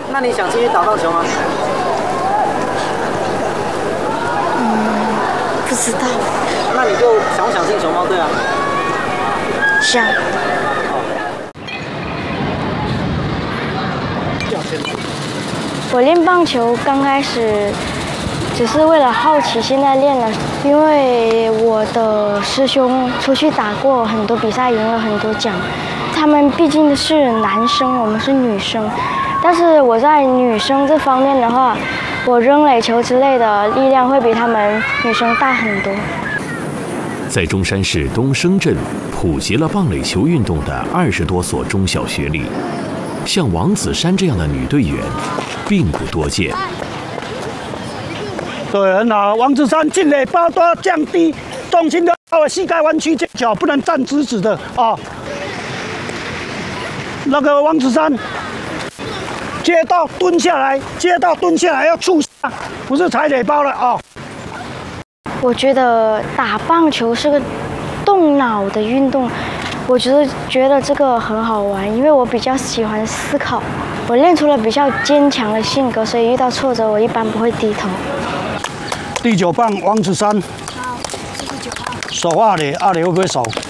那你想继续打棒球吗？ 不知道。 那你就想不想进熊猫队啊？ 想。我练棒球刚开始只是为了好奇，现在练了，因为我的师兄出去打过很多比赛，赢了很多奖。他们毕竟是男生，我们是女生，但是我在女生这方面的话，我扔垒球之类的力量会比他们女生大很多。 在中山市东升镇普及了棒垒球运动的20多所中小学里，像王子珊这样的女队员并不多见。 对，很好。王子珊进垒包都要降低重心的，膝盖弯曲，脚不能站直直的啊。那个王子珊接到蹲下来，要触下，不是踩垒包了啊。 我觉得打棒球是个动脑的运动，我觉得这个很好玩，因为我比较喜欢思考。我练出了比较坚强的性格，所以遇到挫折我一般不会低头。 第9棒王子珊， 好，这是9号。 守2垒，2垒会不会守？